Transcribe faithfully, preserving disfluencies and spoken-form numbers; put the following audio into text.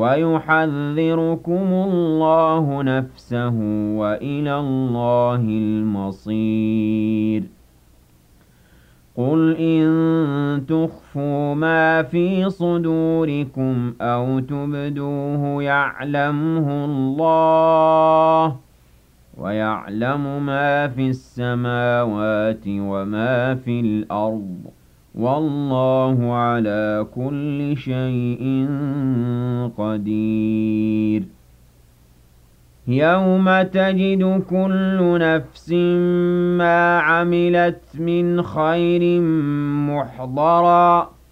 ويحذركم الله نفسه وإلى الله المصير قل إن تخفوا ما في صدوركم أو تبدوه يعلمه الله ويعلم ما في السماوات وما في الأرض والله على كل شيء قدير يوم تجد كل نفس ما عملت من خير محضرا